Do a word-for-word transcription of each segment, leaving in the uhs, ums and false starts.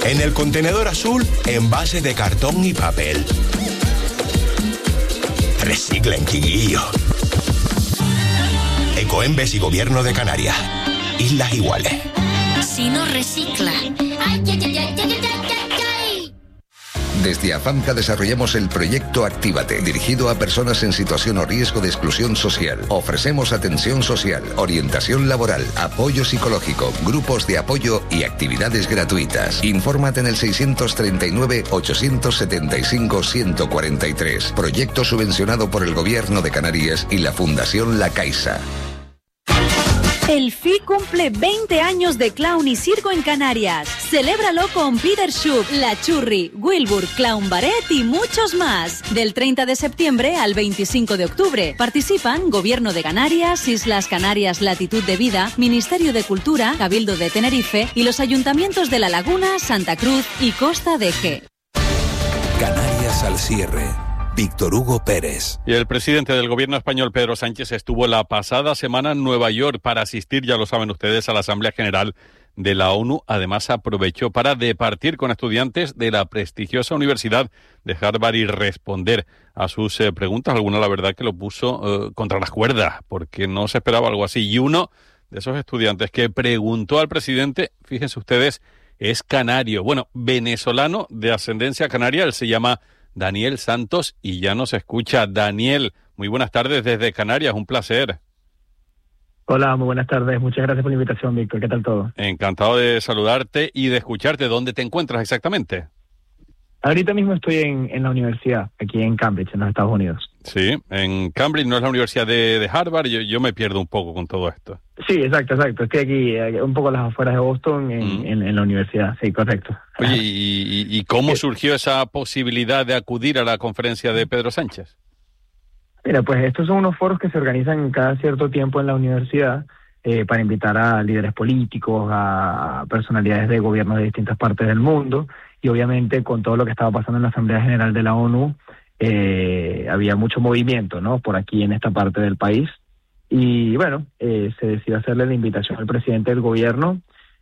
En el contenedor azul, envase de cartón y papel. Reciclen, chiquillo. Ecoembes y Gobierno de Canarias. Islas Iguales. Si no recicla. Ay, ay, ay, ay, ay, ay, ay. Desde AFAMCA desarrollamos el proyecto Actívate, dirigido a personas en situación o riesgo de exclusión social. Ofrecemos atención social, orientación laboral, apoyo psicológico, grupos de apoyo y actividades gratuitas. Infórmate en el seiscientos treinta y nueve, ochocientos setenta y cinco, ciento cuarenta y tres. Proyecto subvencionado por el Gobierno de Canarias y la Fundación La Caixa. El F I cumple veinte años de clown y circo en Canarias. Celébralo con Peter Schupp, La Churri, Wilbur, Clown Barret y muchos más. Del treinta de septiembre al veinticinco de octubre. Participan Gobierno de Canarias, Islas Canarias Latitud de Vida, Ministerio de Cultura, Cabildo de Tenerife y los ayuntamientos de La Laguna, Santa Cruz y Costa de Eje. Canarias al cierre. Víctor Hugo Pérez. Y el presidente del gobierno español, Pedro Sánchez, estuvo la pasada semana en Nueva York para asistir, ya lo saben ustedes, a la Asamblea General de la ONU. Además, aprovechó para departir con estudiantes de la prestigiosa Universidad de Harvard y responder a sus eh, preguntas. Alguna, la verdad, que lo puso eh, contra las cuerdas, porque no se esperaba algo así. Y uno de esos estudiantes que preguntó al presidente, fíjense ustedes, es canario. Bueno, venezolano de ascendencia canaria, él se llama Daniel Santos y ya nos escucha. Daniel, muy buenas tardes desde Canarias, un placer. Hola, muy buenas tardes, muchas gracias por la invitación, Víctor, ¿qué tal todo? Encantado de saludarte y de escucharte. ¿Dónde te encuentras exactamente? Ahorita mismo estoy en, en la universidad, aquí en Cambridge, en los Estados Unidos. Sí, en Cambridge, no es la Universidad de, de Harvard, yo, yo me pierdo un poco con todo esto. Sí, exacto, exacto, estoy aquí eh, un poco a las afueras de Boston, en, mm. en, en la universidad, sí, correcto. Oye, ¿y, y, y cómo surgió esa posibilidad de acudir a la conferencia de Pedro Sánchez? Mira, pues estos son unos foros que se organizan cada cierto tiempo en la universidad eh, para invitar a líderes políticos, a personalidades de gobiernos de distintas partes del mundo, y obviamente con todo lo que estaba pasando en la Asamblea General de la ONU, eh, había mucho movimiento, ¿no?, por aquí en esta parte del país. Y bueno, eh, se decidió hacerle la invitación al presidente del gobierno,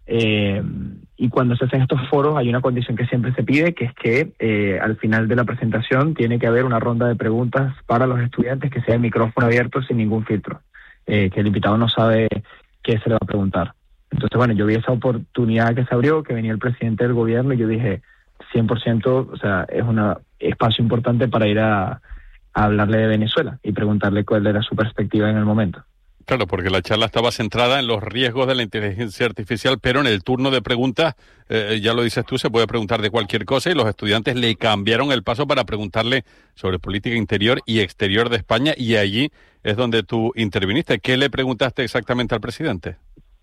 eh, y cuando se hacen estos foros hay una condición que siempre se pide, que es que eh, al final de la presentación tiene que haber una ronda de preguntas para los estudiantes, que sea el micrófono abierto sin ningún filtro, eh, que el invitado no sabe qué se le va a preguntar. Entonces, bueno, yo vi esa oportunidad que se abrió, que venía el presidente del gobierno, y yo dije, cien por ciento, o sea, es un espacio importante para ir a, a hablarle de Venezuela y preguntarle cuál era su perspectiva en el momento. Claro, porque la charla estaba centrada en los riesgos de la inteligencia artificial, pero en el turno de preguntas, eh, ya lo dices tú, se puede preguntar de cualquier cosa, y los estudiantes le cambiaron el paso para preguntarle sobre política interior y exterior de España, y allí es donde tú interviniste. ¿Qué le preguntaste exactamente al presidente?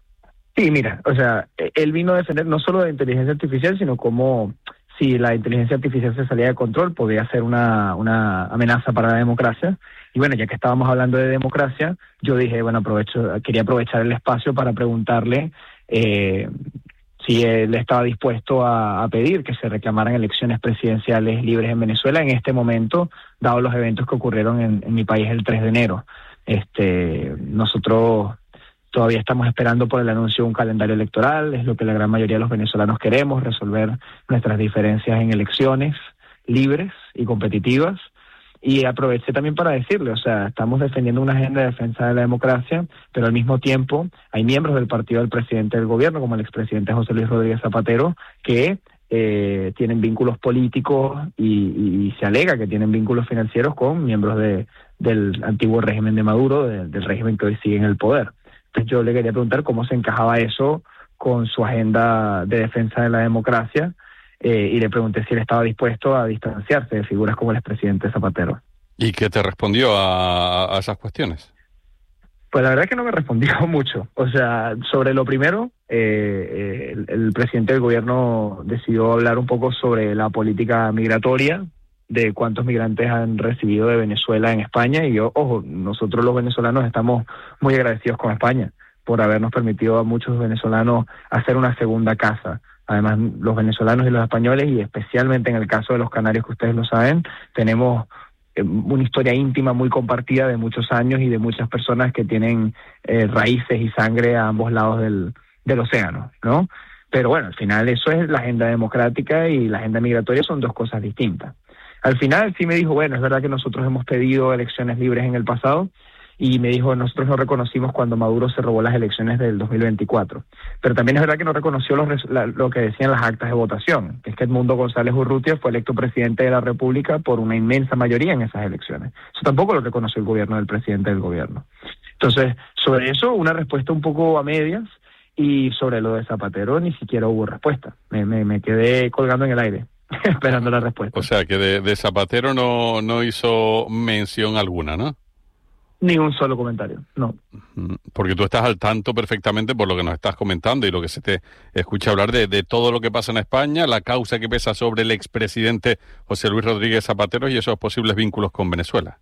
Sí, mira, o sea, él vino a defender no solo de inteligencia artificial, sino cómo, si la inteligencia artificial se salía de control, podía ser una, una amenaza para la democracia. Y bueno, ya que estábamos hablando de democracia, yo dije, bueno, aprovecho, quería aprovechar el espacio para preguntarle eh, si él estaba dispuesto a, a pedir que se reclamaran elecciones presidenciales libres en Venezuela en este momento, dado los eventos que ocurrieron en, en mi país el tres de enero. Este, nosotros todavía estamos esperando por el anuncio de un calendario electoral, es lo que la gran mayoría de los venezolanos queremos, resolver nuestras diferencias en elecciones libres y competitivas. Y aproveché también para decirle, o sea, estamos defendiendo una agenda de defensa de la democracia, pero al mismo tiempo hay miembros del partido del presidente del gobierno, como el expresidente José Luis Rodríguez Zapatero, que eh, tienen vínculos políticos y, y, y se alega que tienen vínculos financieros con miembros de, del antiguo régimen de Maduro, de, del régimen que hoy sigue en el poder. Entonces yo le quería preguntar cómo se encajaba eso con su agenda de defensa de la democracia, eh, y le pregunté si él estaba dispuesto a distanciarse de figuras como el expresidente Zapatero. ¿Y qué te respondió a, a esas cuestiones? Pues la verdad es que no me respondió mucho. O sea, sobre lo primero, eh, el, el presidente del gobierno decidió hablar un poco sobre la política migratoria, de cuántos migrantes han recibido de Venezuela en España, y yo, ojo, nosotros los venezolanos estamos muy agradecidos con España por habernos permitido a muchos venezolanos hacer una segunda casa. Además, los venezolanos y los españoles, y especialmente en el caso de los canarios, que ustedes lo saben, tenemos eh, una historia íntima muy compartida de muchos años y de muchas personas que tienen eh, raíces y sangre a ambos lados del, del océano, ¿no? Pero bueno, al final eso es la agenda democrática y la agenda migratoria son dos cosas distintas. Al final sí me dijo, bueno, es verdad que nosotros hemos pedido elecciones libres en el pasado, y me dijo, nosotros no reconocimos cuando Maduro se robó las elecciones del dos mil veinticuatro. Pero también es verdad que no reconoció los, la, lo que decían las actas de votación, que es que Edmundo González Urrutia fue electo presidente de la República por una inmensa mayoría en esas elecciones. Eso tampoco lo reconoció el gobierno del presidente del gobierno. Entonces, sobre eso, una respuesta un poco a medias, y sobre lo de Zapatero ni siquiera hubo respuesta. Me, me, me quedé colgando en el aire, esperando la respuesta. O sea, que de, de Zapatero no, no hizo mención alguna, ¿no? Ni un solo comentario, no. Porque tú estás al tanto perfectamente por lo que nos estás comentando y lo que se te escucha hablar de, de todo lo que pasa en España, la causa que pesa sobre el expresidente José Luis Rodríguez Zapatero y esos posibles vínculos con Venezuela.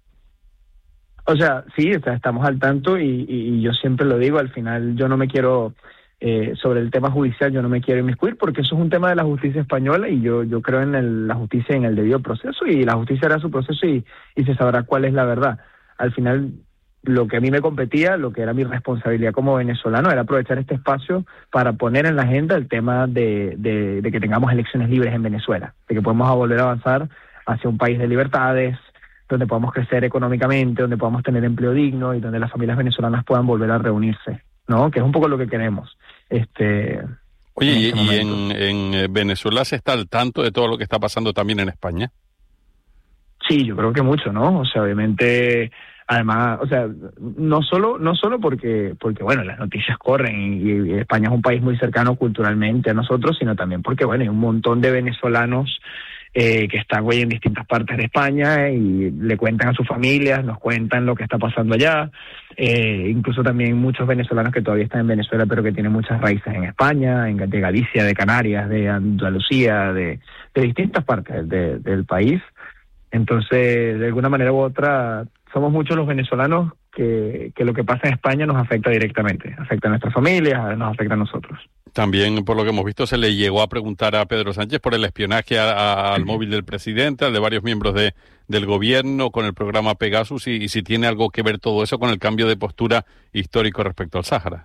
O sea, sí, o sea, estamos al tanto y, y, y yo siempre lo digo, al final yo no me quiero, eh, sobre el tema judicial, yo no me quiero inmiscuir porque eso es un tema de la justicia española y yo yo creo en el, la justicia en el debido proceso y la justicia hará su proceso y, y se sabrá cuál es la verdad. Al final, lo que a mí me competía, lo que era mi responsabilidad como venezolano, era aprovechar este espacio para poner en la agenda el tema de, de, de que tengamos elecciones libres en Venezuela, de que podamos volver a avanzar hacia un país de libertades, donde podamos crecer económicamente, donde podamos tener empleo digno y donde las familias venezolanas puedan volver a reunirse, ¿no? Que es un poco lo que queremos. Este, Oye, en ¿y, este y en, en Venezuela se está al tanto de todo lo que está pasando también en España? Sí, yo creo que mucho, ¿no? O sea, obviamente, además, o sea, no solo no solo porque, porque bueno, las noticias corren y, y España es un país muy cercano culturalmente a nosotros, sino también porque, bueno, hay un montón de venezolanos eh, que están hoy en distintas partes de España y le cuentan a sus familias, nos cuentan lo que está pasando allá. Eh, incluso también muchos venezolanos que todavía están en Venezuela, pero que tienen muchas raíces en España, en, de Galicia, de Canarias, de Andalucía, de, de distintas partes de, del país. Entonces, de alguna manera u otra, somos muchos los venezolanos que, que lo que pasa en España nos afecta directamente. Afecta a nuestras familias, nos afecta a nosotros. También, por lo que hemos visto, se le llegó a preguntar a Pedro Sánchez por el espionaje a, a, al móvil del presidente, al de varios miembros de, del gobierno, con el programa Pegasus, y, y si tiene algo que ver todo eso con el cambio de postura histórico respecto al Sáhara.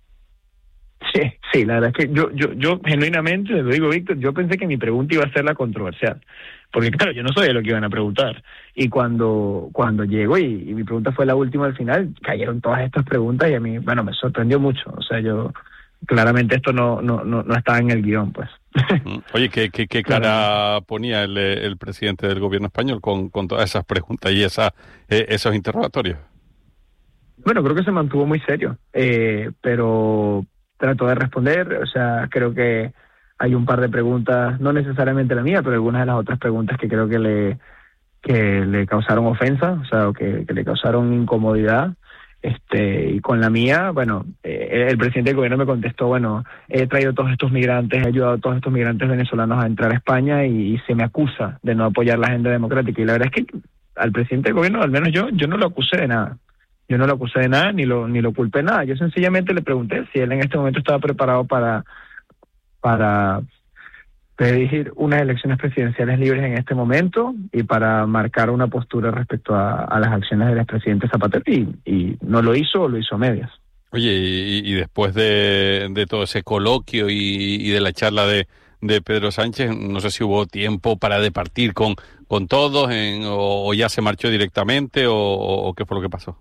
Sí, sí, la verdad es que yo, yo, yo genuinamente, lo digo, Víctor, yo pensé que mi pregunta iba a ser la controversial, porque claro, yo no sabía lo que iban a preguntar, y cuando cuando llego y, y mi pregunta fue la última al final, cayeron todas estas preguntas y a mí, bueno, me sorprendió mucho, o sea, yo, claramente esto no no no, no estaba en el guión, pues. Oye, ¿qué, qué, qué cara ponía el, el presidente del gobierno español con, con todas esas preguntas y esa, eh, esos interrogatorios? Bueno, creo que se mantuvo muy serio, eh, pero trató de responder, o sea, creo que hay un par de preguntas, no necesariamente la mía, pero algunas de las otras preguntas que creo que le que le causaron ofensa, o sea, que, que le causaron incomodidad, este y con la mía, bueno, eh, el presidente del gobierno me contestó, bueno, he traído todos estos migrantes, he ayudado a todos estos migrantes venezolanos a entrar a España y, y se me acusa de no apoyar la agenda democrática, y la verdad es que al presidente del gobierno, al menos yo, yo no lo acusé de nada. Yo no lo acusé de nada, ni lo ni lo culpé de nada. Yo sencillamente le pregunté si él en este momento estaba preparado para para pedir unas elecciones presidenciales libres en este momento y para marcar una postura respecto a, a las acciones del expresidente Zapatero, y, y no lo hizo o lo hizo a medias. Oye, y, y después de, de todo ese coloquio y, y de la charla de, de Pedro Sánchez, no sé si hubo tiempo para departir con, con todos en, o, o ya se marchó directamente o, o qué fue lo que pasó.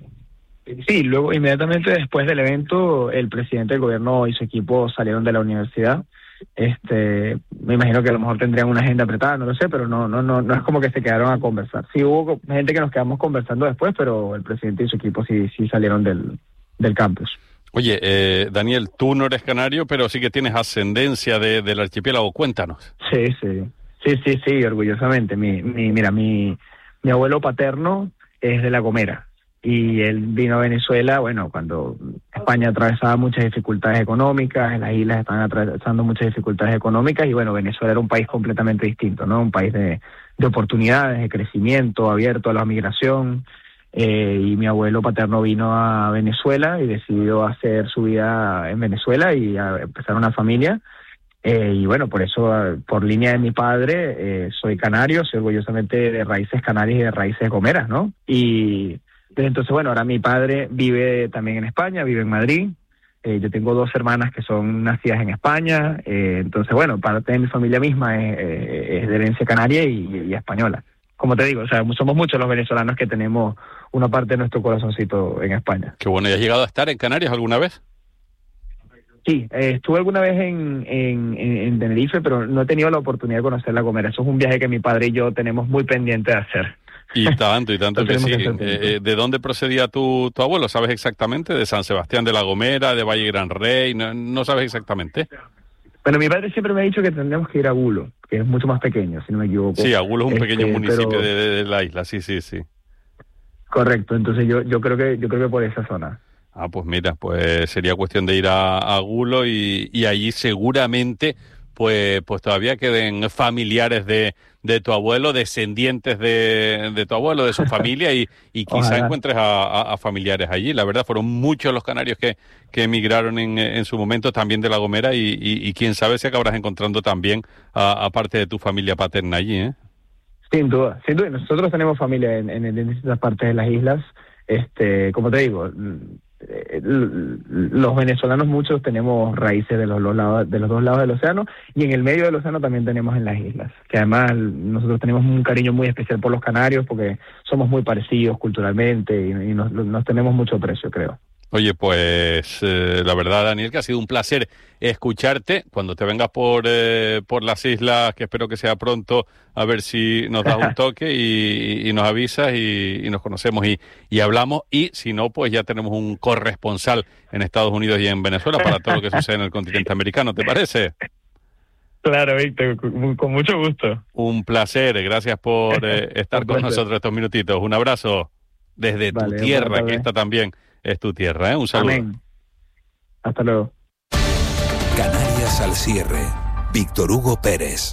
Sí, luego inmediatamente después del evento, el presidente del gobierno y su equipo salieron de la universidad. Este, me imagino que a lo mejor tendrían una agenda apretada, no lo sé, pero no, no, no, no es como que se quedaron a conversar. Sí hubo gente que nos quedamos conversando después, pero el presidente y su equipo sí, sí salieron del, del campus. Oye, eh, Daniel, tú no eres canario, pero sí que tienes ascendencia de, del archipiélago. Cuéntanos. Sí, sí, sí, sí, sí, orgullosamente. Mi, mi, mira, mi, mi abuelo paterno es de La Gomera. Y él vino a Venezuela, bueno, cuando España atravesaba muchas dificultades económicas, las islas estaban atravesando muchas dificultades económicas, y bueno, Venezuela era un país completamente distinto, ¿no? Un país de, de oportunidades, de crecimiento, abierto a la migración, eh, y mi abuelo paterno vino a Venezuela y decidió hacer su vida en Venezuela y a empezar una familia. Eh, y bueno, por eso, por línea de mi padre, eh, soy canario, soy orgullosamente de raíces canarias y de raíces gomeras, ¿no? Y entonces, bueno, ahora mi padre vive también en España, vive en Madrid, Eh, yo tengo dos hermanas que son nacidas en España, eh, entonces, bueno, parte de mi familia misma es, eh, es de herencia canaria y, y española. Como te digo, o sea, somos muchos los venezolanos que tenemos una parte de nuestro corazoncito en España. Qué bueno, ¿y has llegado a estar en Canarias alguna vez? Sí, eh, estuve alguna vez en, en, en Tenerife, pero no he tenido la oportunidad de conocer La Gomera. Eso es un viaje que mi padre y yo tenemos muy pendiente de hacer. Y tanto, y tanto que sí. Que eh, ¿De dónde procedía tu, tu abuelo? ¿Sabes exactamente? ¿De San Sebastián de la Gomera, de Valle Gran Rey? No, no sabes exactamente. Bueno, mi padre siempre me ha dicho que tendríamos que ir a Gulo, que es mucho más pequeño, si no me equivoco. Sí, Agulo es un este, pequeño municipio pero... de, de, de la isla, sí, sí, sí. Correcto, entonces yo yo creo que yo creo que por esa zona. Ah, pues mira, pues sería cuestión de ir a, a Gulo y, y allí seguramente pues pues todavía queden familiares de, de tu abuelo, descendientes de, de tu abuelo, de su familia y, y quizá Ojalá. encuentres a, a, a familiares allí. La verdad, fueron muchos los canarios que, que emigraron en, en su momento también de La Gomera y, y, y quién sabe si acabarás encontrando también a, a parte de tu familia paterna allí, ¿eh? Sin duda, sin duda. Nosotros tenemos familia en, en, en distintas partes de las islas. Este, como te digo, los venezolanos muchos tenemos raíces de los, los lados, de los dos lados del océano, y en el medio del océano también tenemos en las islas, que además nosotros tenemos un cariño muy especial por los canarios porque somos muy parecidos culturalmente y, y nos, nos tenemos mucho aprecio, creo. Oye, pues eh, la verdad, Daniel, que ha sido un placer escucharte. Cuando te vengas por eh, por las islas, que espero que sea pronto, a ver si nos das un toque y, y nos avisas y, y nos conocemos y, y hablamos. Y si no, pues ya tenemos un corresponsal en Estados Unidos y en Venezuela para todo lo que sucede en el continente americano. ¿Te parece? Claro, Víctor, con, con mucho gusto. Un placer. Gracias por eh, estar con nosotros estos minutitos. Un abrazo desde tu Vale, tierra, que esta también es tu tierra, ¿eh? Un saludo. Amén. Hasta luego. Canarias al cierre. Víctor Hugo Pérez.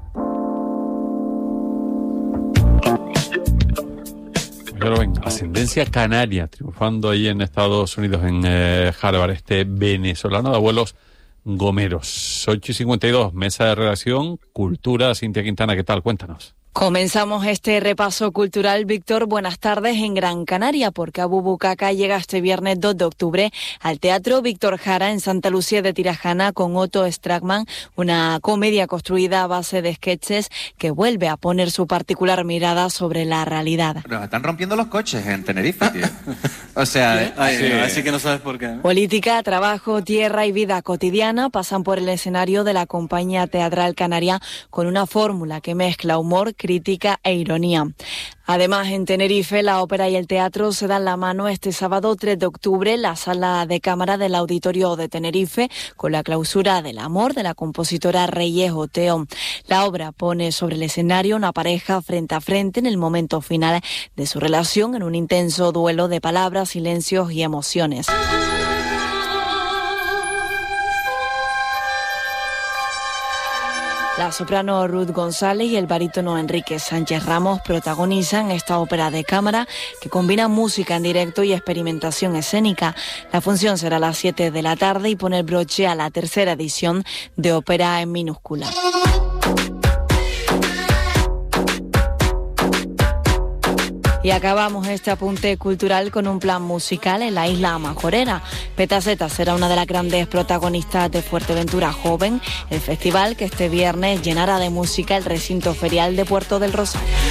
Pero ven, ascendencia canaria, triunfando ahí en Estados Unidos, en eh, Harvard, este venezolano de abuelos gomeros. ocho y cincuenta y dos, mesa de redacción, cultura, Cintia Quintana, ¿qué tal? Cuéntanos. Comenzamos este repaso cultural, Víctor. Buenas tardes en Gran Canaria, porque Abu Bucaca llega este viernes dos de octubre al Teatro Víctor Jara en Santa Lucía de Tirajana con Otto Stracman, una comedia construida a base de sketches que vuelve a poner su particular mirada sobre la realidad. Nos están rompiendo los coches en Tenerife, tío. O sea, ay, sí. Así que no sabes por qué, ¿no? Política, trabajo, tierra y vida cotidiana pasan por el escenario de la compañía teatral canaria con una fórmula que mezcla humor, crítica e ironía. Además, en Tenerife, la ópera y el teatro se dan la mano este sábado tres de octubre en la sala de cámara del Auditorio de Tenerife con la clausura del amor de la compositora Reyes Oteo. La obra pone sobre el escenario una pareja frente a frente en el momento final de su relación en un intenso duelo de palabras, silencios y emociones. La soprano Ruth González y el barítono Enrique Sánchez Ramos protagonizan esta ópera de cámara que combina música en directo y experimentación escénica. La función será a las siete de la tarde y pone el broche a la tercera edición de Ópera en Minúscula. Y acabamos este apunte cultural con un plan musical en la isla Majorera. Petaceta será una de las grandes protagonistas de Fuerteventura Joven, el festival que este viernes llenará de música el recinto ferial de Puerto del Rosario.